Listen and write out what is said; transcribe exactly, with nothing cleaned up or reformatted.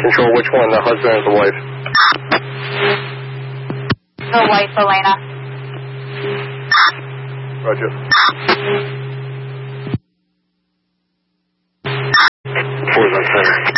Control, which one, the husband or the wife? The wife, Elena. Roger.